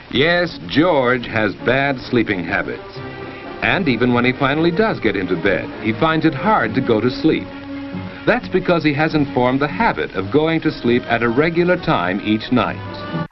Yes, George has bad sleeping habits. And even when he finally does get into bed, he finds it hard to go to sleep. That's because he hasn't formed the habit of going to sleep at a regular time each night.